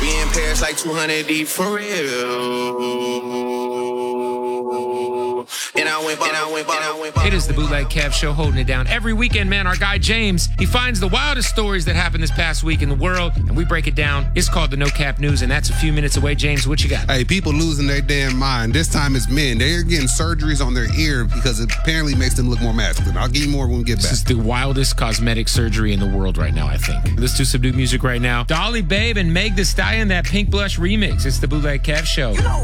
We in Paris like 200 deep for real. It is the Bootleg Kev Show, holding it down every weekend, man. Our guy James, he finds the wildest stories that happened this past week in the world, and we break it down. It's called the No Cap News, and that's a few minutes away. James, what you got? Hey, people losing their damn mind. This time it's men. They're getting surgeries on their ear because it apparently makes them look more masculine. I'll give you more when we get back. This is the wildest cosmetic surgery in the world right now, I think. Let's do some new music right now. Dolly Babe and Meg Thee Stallion, that Pink Blush remix. It's the Bootleg Kev Show. You know